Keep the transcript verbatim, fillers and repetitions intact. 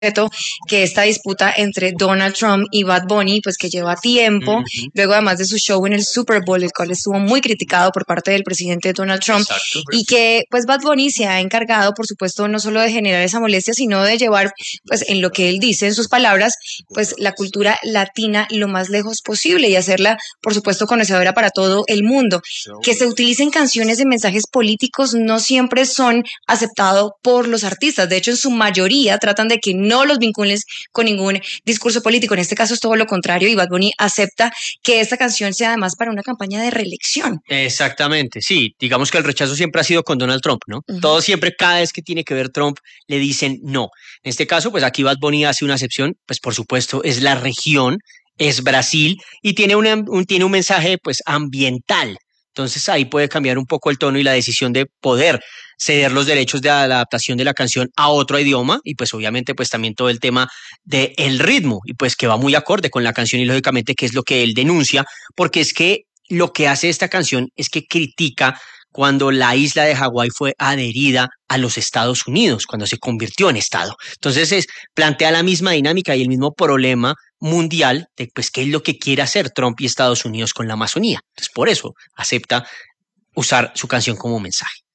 que esta disputa entre Donald Trump y Bad Bunny, pues que lleva tiempo, uh-huh. luego además de su show en el Super Bowl, el cual estuvo muy criticado por parte del presidente Donald Trump, exacto, y que pues Bad Bunny se ha encargado, por supuesto, no solo de generar esa molestia, sino de llevar, pues en lo que él dice, en sus palabras, pues la cultura latina lo más lejos posible y hacerla, por supuesto, conocedora para todo el mundo. Que se utilicen canciones de mensajes políticos no siempre son aceptados por los artistas, de hecho, en su mayoría tratan de que no no los vincules con ningún discurso político. En este caso es todo lo contrario y Bad Bunny acepta que esta canción sea además para una campaña de reelección. Exactamente, sí. Digamos que el rechazo siempre ha sido con Donald Trump, ¿no? Uh-huh. Todo siempre, cada vez que tiene que ver Trump, le dicen no. En este caso, pues aquí Bad Bunny hace una excepción, pues por supuesto es la región, es Brasil y tiene, una, un, tiene un mensaje pues ambiental. Entonces ahí puede cambiar un poco el tono y la decisión de poder ceder los derechos de la adaptación de la canción a otro idioma y pues obviamente pues también todo el tema del ritmo y pues que va muy acorde con la canción y lógicamente que es lo que él denuncia, porque es que lo que hace esta canción es que critica cuando la isla de Hawái fue adherida a los Estados Unidos, cuando se convirtió en estado. Entonces es, plantea la misma dinámica y el mismo problema mundial de pues qué es lo que quiere hacer Trump y Estados Unidos con la Amazonía. Entonces por eso acepta usar su canción como mensaje.